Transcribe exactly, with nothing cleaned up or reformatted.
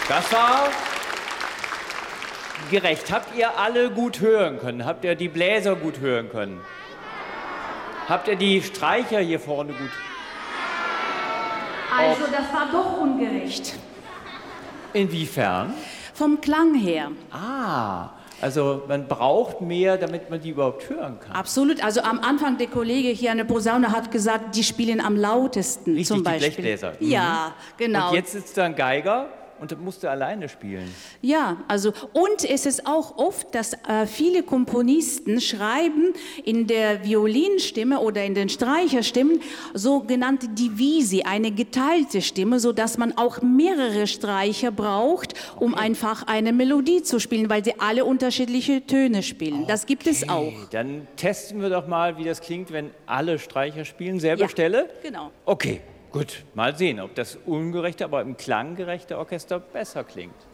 Das war gerecht. Habt ihr alle gut hören können? Habt ihr die Bläser gut hören können? Habt ihr die Streicher hier vorne gut? Also, das war doch ungerecht. Inwiefern? Vom Klang her. Ah, also man braucht mehr, damit man die überhaupt hören kann. Absolut. Also am Anfang der Kollege hier an der Posaune hat gesagt, die spielen am lautesten. Richtig, zum Beispiel. die Blechbläser. Mhm. Ja, genau. Und jetzt sitzt da ein Geiger und musste alleine spielen. Ja, also und es ist auch oft, dass äh, viele Komponisten schreiben in der Violinstimme oder in den Streicherstimmen sogenannte Divisi, eine geteilte Stimme, so dass man auch mehrere Streicher braucht, um okay. einfach eine Melodie zu spielen, weil sie alle unterschiedliche Töne spielen. Okay. Das gibt es auch. Dann testen wir doch mal, wie das klingt, wenn alle Streicher spielen. Selbe ja, Stelle? Genau. Okay. Gut, mal sehen, ob das ungerechte, aber im klanggerechte Orchester besser klingt.